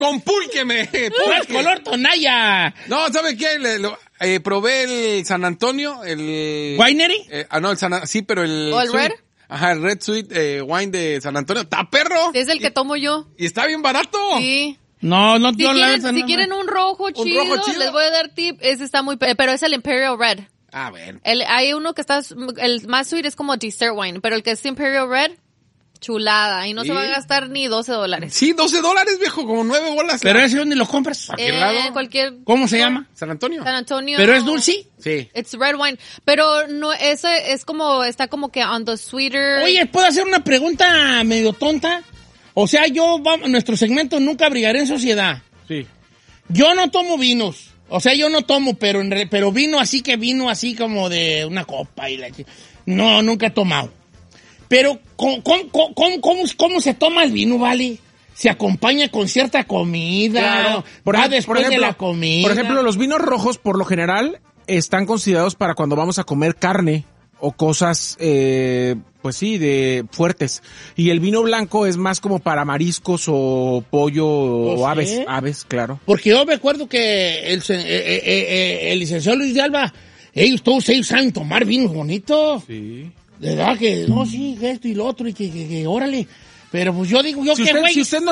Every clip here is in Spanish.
Con púlqueme. ¿Cuál color tonalla? No, ¿sabe qué? Probé el San Antonio, el... ¿Winery? No, sí, pero el... ¿O el Red? Ajá, el Red Sweet Wine de San Antonio. ¡Está perro! Es el que tomo yo. Y está bien barato. Sí. No, Si quieren un rojo chido, les voy a dar tip. Ese está muy... Pero es el Imperial Red. Ah, bueno. Hay uno que está... El más sweet es como dessert wine, pero el que es Imperial Red, chulada. Y no se va a gastar ni $12. Sí, $12, viejo, como 9 bolas. ¿Pero ese dónde lo compras? ¿Cualquier lado? ¿Cómo se llama? San Antonio. San Antonio. ¿Pero es dulce? Sí. It's red wine. Pero no, ese es como... Está como que on the sweeter... Oye, ¿puedo hacer una pregunta medio tonta? O sea, nuestro segmento Nunca Brigaré en Sociedad. Sí. Yo no tomo vinos. O sea, yo no tomo, pero vino así como de una copa y no, nunca he tomado. Pero, ¿cómo se toma el vino, vale? Se acompaña con cierta comida. Claro. Después de la comida. Por ejemplo, los vinos rojos, por lo general, están considerados para cuando vamos a comer carne o cosas, pues sí, de fuertes. Y el vino blanco es más como para mariscos o pollo o aves. Aves, claro. Porque yo me acuerdo que el licenciado Luis de Alba, todos ellos saben tomar vinos bonitos. Sí. De verdad que, no, sí, esto y lo otro, y que órale. Pero pues yo digo, si usted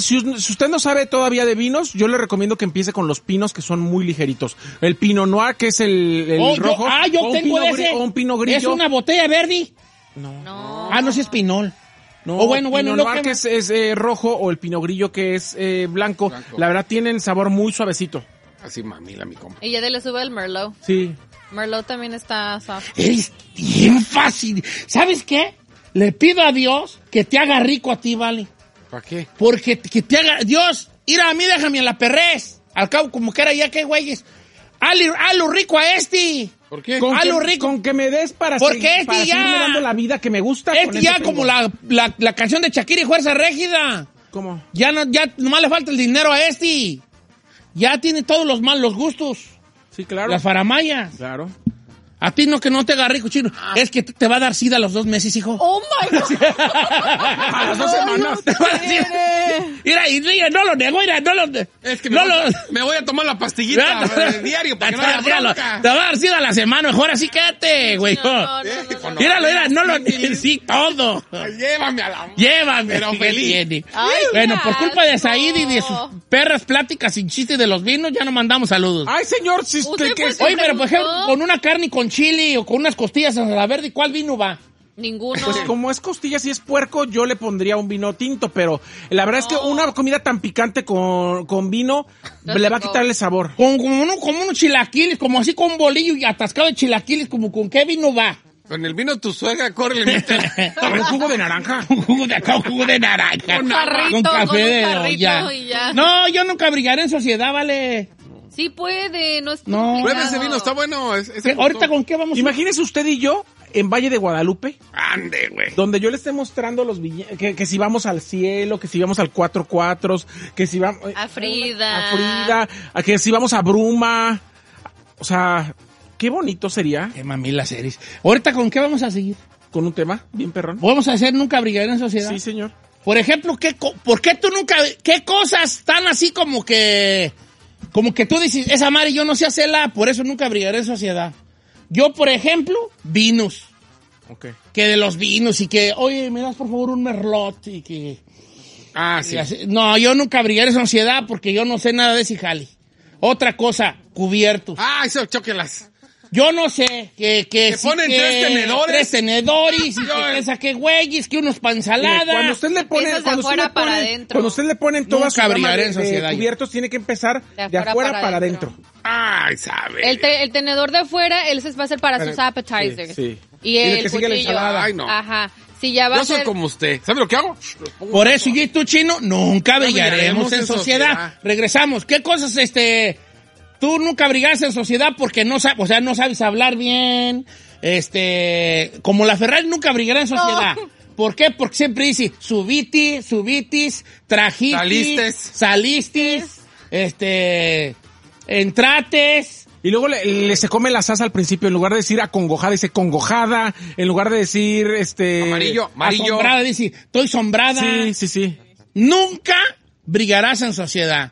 no sabe todavía de vinos, yo le recomiendo que empiece con los pinos que son muy ligeritos. El Pinot Noir, que es el rojo. Yo tengo ese. O un Pinot Grillo. ¿Es una botella verde? No. No, si es Pinol. No, bueno, Pinot Noir que es rojo, o el Pinot Grillo que es blanco. La verdad tienen sabor muy suavecito. Así mamila, mi compa. Y ya le sube el Merlot. Sí. Merlot también está soft. Es bien fácil. ¿Sabes qué? Le pido a Dios que te haga rico a ti, ¿vale? ¿Para qué? Porque que te haga... Dios, mira, a mí déjame en la perrez. Al cabo, como que era ya, ¿qué güeyes? Hazlo rico a este. ¿Por qué? Hazlo rico. Con que me des para seguirme dando la vida que me gusta. Ya como la canción de Shakira y Fuerza Régida. ¿Cómo? Ya nomás le falta el dinero a este. Ya tiene todos los malos gustos. Sí, claro. Las faramayas. Claro. A ti no, que no te haga rico, chino. Es que te va a dar sida a los 2 meses, hijo. ¡Oh, my God! A las 2 semanas. Te va a dar sida. Mira, no lo nego, Es que me voy a tomar la pastillita diario para que no haya bronca. Te va a dar sida a la semana, mejor así quédate, güey. Míralo, no lo... Sí, todo. Llévame. Pero feliz. Bueno, por culpa de Said y de sus perras pláticas sin chiste de los vinos, ya no mandamos saludos. Ay, señor, si usted que... Oye, pero por ejemplo, con una carne con chile o con unas costillas a la verde, ¿cuál vino va? Ninguno. Pues como es costillas y es puerco, yo le pondría un vino tinto, pero la verdad es que una comida tan picante con vino le va a quitar el sabor. Como unos chilaquiles, como así con un bolillo y atascado de chilaquiles, como ¿con qué vino va? Con el vino tu suegra, córrele. Con un jugo de naranja. Un jugo de naranja. Con café de olla. Y ya. No, yo nunca brigaré en sociedad, vale. Sí puede, no es No. Pruebe ese vino, está bueno. ¿Ahorita con qué vamos? Imagínese usted y yo en Valle de Guadalupe. Ande, güey. Donde yo le esté mostrando los billetes, que si vamos al cielo, que si vamos al 4-4, que si vamos... A Frida, que si vamos a Bruma. O sea, qué bonito sería. Qué mamila series. ¿Ahorita con qué vamos a seguir? Con un tema bien perrón. ¿Vamos a hacer nunca brigaré en sociedad? Sí, señor. Por ejemplo, ¿por qué tú nunca... ¿Qué cosas están así como que tú dices, esa madre yo no sé hacerla, por eso nunca brigaré en sociedad? Yo, por ejemplo, vinos. Okay. Que de los vinos y que, oye, me das por favor un merlot y que... Sí. No, yo nunca brigaré en sociedad porque yo no sé nada de ese jali. Otra cosa, cubiertos. Eso, chóquelas. Yo no sé, que ponen 3 tenedores. 3 tenedores y que güeyes, que unos pa' ensalada. Cuando usted le pone, cuando usted le pone todas sus cubiertos, tiene que empezar de afuera para adentro. Ay, sabe. El tenedor de afuera, él se va a hacer para sus appetizers. Sí. Y el que sigue la ensalada. Ay, no. Ajá. Si ya va Yo a ser... soy como usted. ¿Sabe lo que hago? Por eso yo y tú, chino, nunca brillaremos en sociedad. Regresamos. ¿Qué cosas, tú nunca brigaste en sociedad porque no sabes hablar bien? Como la Ferrari nunca brigará en sociedad. No. ¿Por qué? Porque siempre dice subitis, trajitis, salistis, entrates. Y luego se come la salsa al principio, en lugar de decir acongojada, dice congojada, en lugar de decir amarillo. Asombrada, dice, estoy sombrada. Sí. Nunca brigarás en sociedad.